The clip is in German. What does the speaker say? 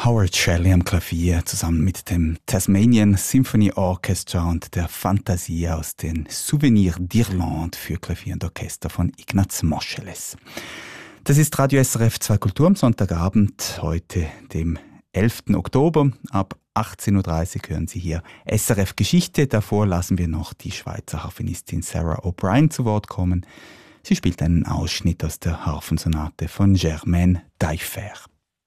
Howard Shelley am Klavier zusammen mit dem Tasmanian Symphony Orchestra und der Fantasie aus den Souvenirs d'Irlande für Klavier und Orchester von Ignaz Moscheles. Das ist Radio SRF 2 Kultur am Sonntagabend, heute dem 11. Oktober. Ab 18.30 Uhr hören Sie hier SRF Geschichte. Davor lassen wir noch die Schweizer Harfenistin Sarah O'Brien zu Wort kommen. Sie spielt einen Ausschnitt aus der Harfensonate von Germaine Taillefer.